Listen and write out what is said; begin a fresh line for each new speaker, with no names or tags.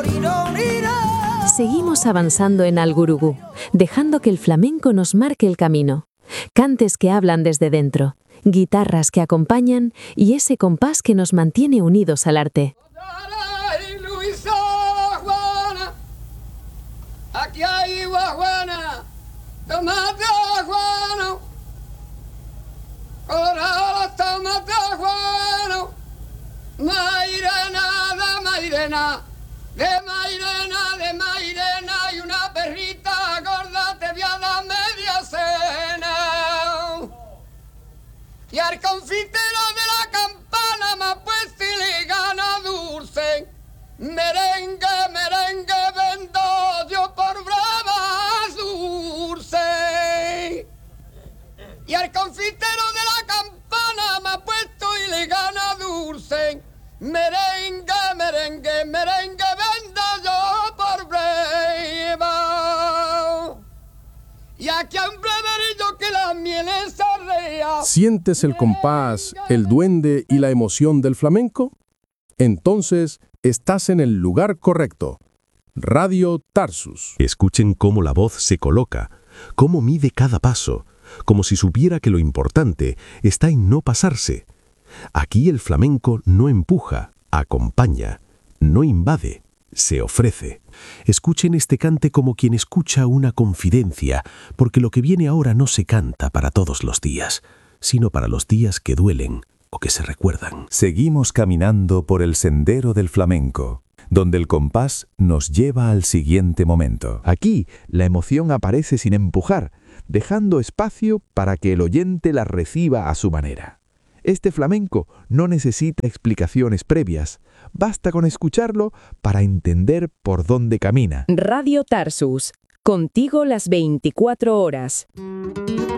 Seguimos avanzando en Algurugú, dejando que el flamenco nos marque el camino. Cantes que hablan desde dentro, guitarras que acompañan y ese compás que nos mantiene unidos al arte.
Aquí hay guajuana, tomate guano, ahora tomate guano, mairena, de mairena y una perrita gorda te voy a dar media cena. Y al confitero de la campana me ha puesto y le gana dulce, merengue vendo yo por bravas dulce. Y al confitero de la campana me ha puesto y le gana dulce, merengue vendo yo por brava. Y aquí a un breverillo que la miel es arrea.
¿Sientes el compás, el duende y la emoción del flamenco? Entonces, estás en el lugar correcto. Radio Tarsus.
Escuchen cómo la voz se coloca, cómo mide cada paso, como si supiera que lo importante está en no pasarse. Aquí el flamenco no empuja, acompaña, no invade, se ofrece. Escuchen este cante como quien escucha una confidencia, porque lo que viene ahora no se canta para todos los días, sino para los días que duelen o que se recuerdan.
Seguimos caminando por el sendero del flamenco, donde el compás nos lleva al siguiente momento.
Aquí la emoción aparece sin empujar, dejando espacio para que el oyente la reciba a su manera. Este flamenco no necesita explicaciones previas, basta con escucharlo para entender por dónde camina.
Radio Tarsus, contigo las 24 horas.